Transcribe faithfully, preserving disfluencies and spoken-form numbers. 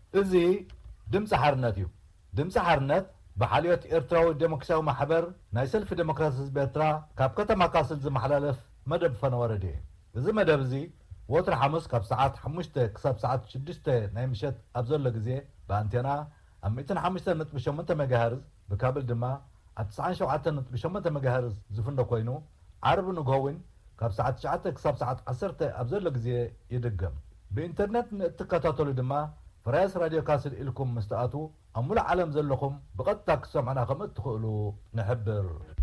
እዚ ድምፂ ሓርነት እዩ ድምፂ ሓርነት ብሓልዮት ኤርትራዊ ዴሞክራሲያዊ ማሕበር ናይ ሰልፊ ዴሞክራሲ ህዝቢ ኤርትራ ካብ ከተማ ካስል ዝመሓላለፍ መደብ ፈነወረዲ እዚ መደብ እዚ ወትሪ ሐሙስ ካብ ሰዓት ሓሙሽተ ክሳብ ሰዓት ሽዱሽተ ናይ ምሸት ኣብ ዘሎ ግዜ በአንቴና ኣብ መቶ ወሓሙሽተ ነጥቢ ሸሞንተ ሜጋሄርዝ ብካብል ድማ ኣብ ትስዓን ሸውዓተን ነጥቢ ሸሞንተ ሜጋሄርዝ ዝፍኖ ኮይኑ ዓርብ ንግሆውን ካብ ሰዓት ትሽዓተ ክሳብ ሰዓት ዓሰርተ ኣብ ዘሎ ግዜ ይድገም ብኢንተርኔት እትከታተሉ ድማ ፍራያስ ራድዮ ካስል ኢልኩም ምስተኣቱ ኣብ ሙሉእ ዓለም ዘለኹም ብቐጥታ ክሰምዑና ከም እትኽእሉ ንሕብር